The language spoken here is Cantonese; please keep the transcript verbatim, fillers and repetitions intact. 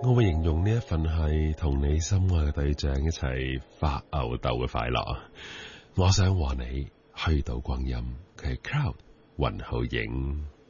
我會形容呢一份係同你心愛嘅對象一齊發吽哣嘅快樂。我想和你虛度光陰，佢係 Cloud 雲浩影。